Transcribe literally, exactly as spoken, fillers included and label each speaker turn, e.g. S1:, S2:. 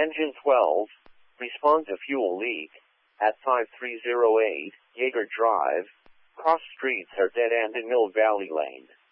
S1: Engine twelve, respond to fuel leak, at five three zero eight, Yeager Drive, cross streets are dead end in Mill Valley Lane.